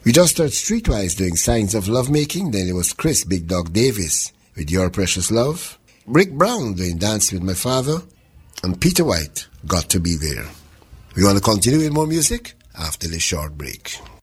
We just heard Streetwise doing Signs of Lovemaking. Then it was Chris Big Dog Davis with Your Precious Love. Rick Brown doing Dance with My Father. And Peter White, Got to Be There. We want to continue with more music after this short break.